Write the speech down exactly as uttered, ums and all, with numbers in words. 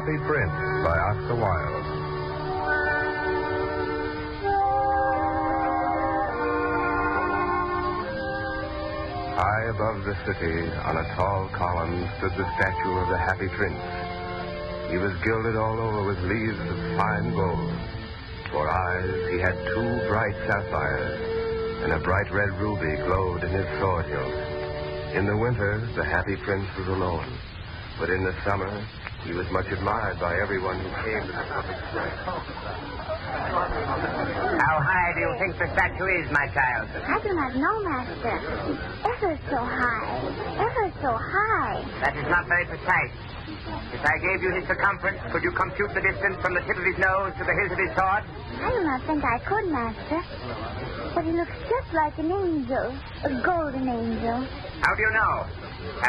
Happy Prince by Oscar Wilde. High above the city, on a tall column, stood the statue of the Happy Prince. He was gilded all over with leaves of fine gold. For eyes, he had two bright sapphires, and a bright red ruby glowed in his sword hilt. In the winter, the Happy Prince was alone. But in the summer, he was much admired by everyone who came to the public square. How high do you think the statue is, my child? I do not know, Master. Ever so high. Ever so high. That is not very precise. If I gave you his circumference, could you compute the distance from the tip of his nose to the hilt of his sword? I do not think I could, Master. But he looks just like an angel. A golden angel. How do you know?